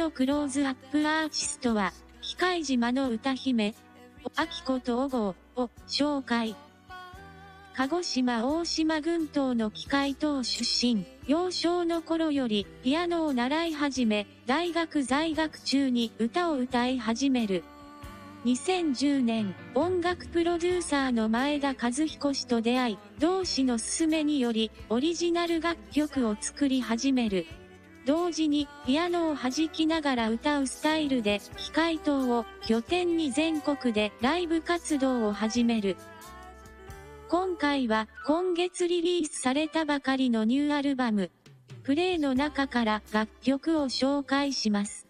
のクローズアップアーティストは、喜界島の歌姫、明子と小郷を紹介。鹿児島大島群島の喜界島出身、幼少の頃よりピアノを習い始め、大学在学中に歌を歌い始める。2010年、音楽プロデューサーの前田和彦氏と出会い、同氏の勧めにより、オリジナル楽曲を作り始める。同時に、ピアノを弾きながら歌うスタイルで、喜界島を拠点に全国でライブ活動を始める。今回は、今月リリースされたばかりのニューアルバム、プレイの中から楽曲を紹介します。